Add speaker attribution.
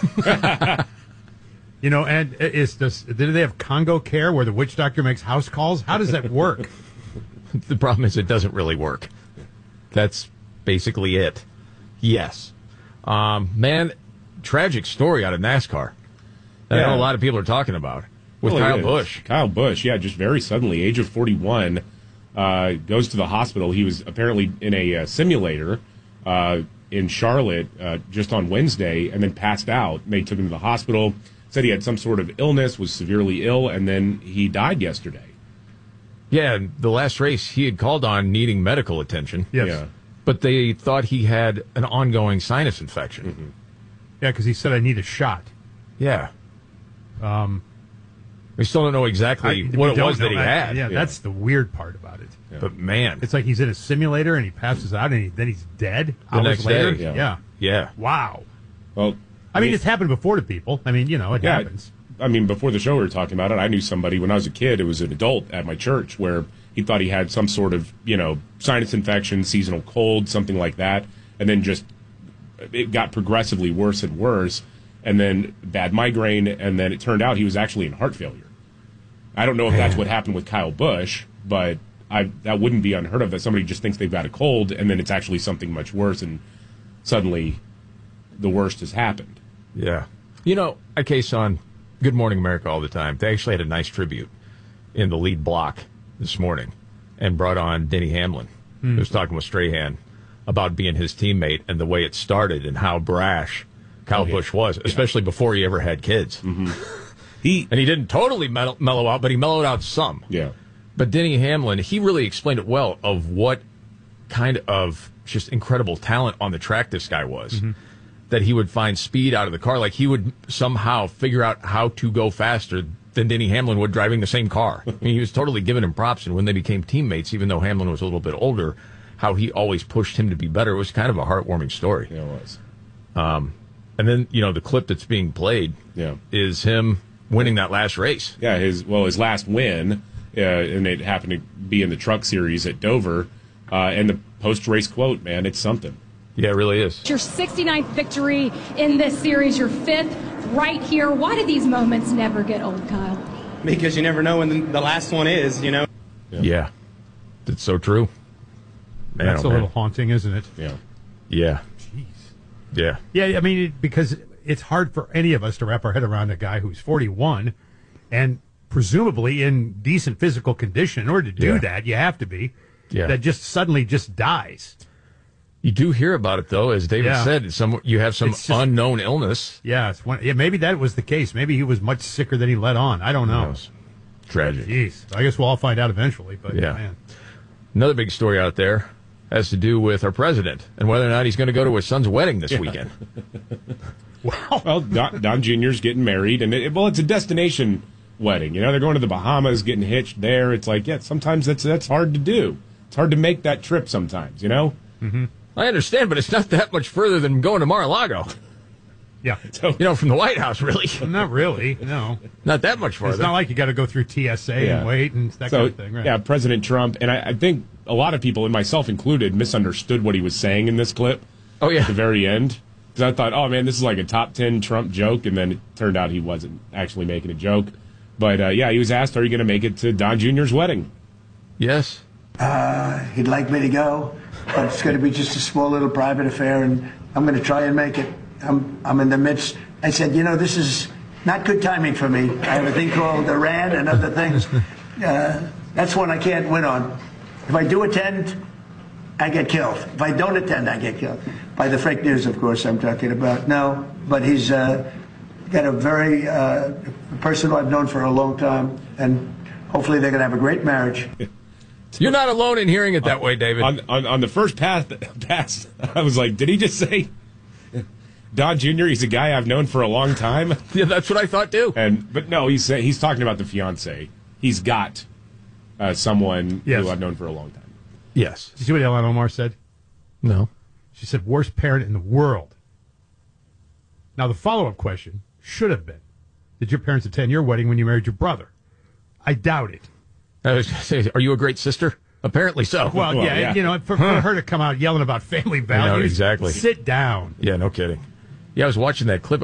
Speaker 1: And do they have Congo Care where the witch doctor makes house calls? How does that work?
Speaker 2: The problem is it doesn't really work. That's basically it. Yes. Man, tragic story out of NASCAR that I know a lot of people are talking about with Kyle Busch.
Speaker 3: Kyle Busch, just very suddenly, age of 41, goes to the hospital. He was apparently in a simulator in Charlotte just on Wednesday and then passed out. And they took him to the hospital, said he had some sort of illness, was severely ill, and then he died yesterday.
Speaker 2: Yeah, the last race he had called on needing medical attention.
Speaker 1: Yes.
Speaker 3: Yeah.
Speaker 2: But they thought he had an ongoing sinus infection.
Speaker 3: Mm-hmm.
Speaker 1: Yeah, because he said, I need a shot.
Speaker 2: Yeah. We still don't know exactly what it was that he had.
Speaker 1: Yeah, that's the weird part about it.
Speaker 3: Yeah.
Speaker 2: But, man.
Speaker 1: It's like he's in a simulator and he passes out and then he's dead
Speaker 2: The
Speaker 1: hours
Speaker 2: next
Speaker 1: later.
Speaker 2: day. Yeah.
Speaker 1: Wow.
Speaker 3: Well,
Speaker 1: I mean, it's happened before to people. I mean, it happens.
Speaker 3: I mean, before the show we were talking about it, I knew somebody when I was a kid, it was an adult at my church, where he thought he had some sort of, sinus infection, seasonal cold, something like that, and then just it got progressively worse and worse, and then bad migraine, and then it turned out he was actually in heart failure. I don't know if that's what happened with Kyle Busch, but that wouldn't be unheard of, that somebody just thinks they've got a cold, and then it's actually something much worse, and suddenly the worst has happened.
Speaker 2: Yeah. I case on Good Morning America all the time. They actually had a nice tribute in the lead block this morning and brought on Denny Hamlin, who was talking with Strahan about being his teammate and the way it started and how brash Kyle Busch was, especially before he ever had kids.
Speaker 3: Mm-hmm.
Speaker 2: He didn't totally mellow out, but he mellowed out some.
Speaker 3: Yeah.
Speaker 2: But Denny Hamlin, he really explained it well of what kind of just incredible talent on the track this guy was. Mm-hmm. That he would find speed out of the car. Like he would somehow figure out how to go faster than Denny Hamlin would driving the same car. I mean, he was totally giving him props. And when they became teammates, even though Hamlin was a little bit older, how he always pushed him to be better. It was kind of a heartwarming story.
Speaker 3: Yeah, it was.
Speaker 2: And then, the clip that's being played is him winning that last race.
Speaker 3: Yeah, his last win, and it happened to be in the Truck Series at Dover. And the post-race quote, man, it's something.
Speaker 2: Yeah, it really is.
Speaker 4: Your 69th victory in this series, your 5th right here. Why do these moments never get old, Kyle?
Speaker 5: Because you never know when the last one is,
Speaker 2: Yeah. That's so true. Man,
Speaker 1: That's a little haunting, isn't it?
Speaker 3: Yeah.
Speaker 2: Yeah.
Speaker 1: Jeez.
Speaker 2: Yeah.
Speaker 1: Yeah, I mean, because it's hard for any of us to wrap our head around a guy who's 41 and presumably in decent physical condition. In order to do that, you have to be.
Speaker 2: Yeah.
Speaker 1: That just suddenly just dies.
Speaker 2: You do hear about it, though, as David said. You have some unknown illness.
Speaker 1: Yeah, maybe that was the case. Maybe he was much sicker than he let on. I don't know.
Speaker 2: Tragic.
Speaker 1: Jeez. I guess we'll all find out eventually. But man.
Speaker 2: Another big story out there has to do with our president and whether or not he's going to go to his son's wedding this weekend.
Speaker 1: Wow.
Speaker 3: Well, Don Jr.'s getting married, and it's a destination wedding. They're going to the Bahamas, getting hitched there. It's like, sometimes that's hard to do. It's hard to make that trip sometimes,
Speaker 1: Mm-hmm.
Speaker 2: I understand, but it's not that much further than going to Mar-a-Lago.
Speaker 1: Yeah.
Speaker 3: So,
Speaker 2: from the White House, really.
Speaker 1: Not really, no.
Speaker 2: Not that much further.
Speaker 1: It's not like you got to go through TSA and wait and that kind of thing, right?
Speaker 3: Yeah, President Trump, and I think a lot of people, and myself included, misunderstood what he was saying in this clip.
Speaker 2: Oh, yeah.
Speaker 3: At the very end. Because I thought, oh, man, this is like a top 10 Trump joke, and then it turned out he wasn't actually making a joke. But, he was asked, are you going to make it to Don Jr.'s wedding?
Speaker 2: Yes.
Speaker 6: He'd like me to go, but it's going to be just a small little private affair, and I'm going to try and make it. I'm in the midst. I said, this is not good timing for me. I have a thing called Iran and other things. That's one I can't win on. If I do attend, I get killed. If I don't attend, I get killed. By the fake news, of course, I'm talking about. No, but he's got a very person who I've known for a long time, and hopefully they're going to have a great marriage.
Speaker 2: You're not alone in hearing it that way, David.
Speaker 3: On the first pass, I was like, did he just say Don Jr.? He's a guy I've known for a long time.
Speaker 2: Yeah, that's what I thought too.
Speaker 3: But no, he's talking about the fiance. He's got someone who I've known for a long time.
Speaker 2: Yes.
Speaker 1: Did you see what Ilhan Omar said?
Speaker 2: No.
Speaker 1: She said, worst parent in the world. Now, the follow-up question should have been, did your parents attend your wedding when you married your brother? I doubt it.
Speaker 2: I was going to say, are you a great sister? Apparently so.
Speaker 1: Well, yeah. For her to come out yelling about family values.
Speaker 2: Exactly.
Speaker 1: Sit down.
Speaker 2: Yeah, no kidding. Yeah, I was watching that clip.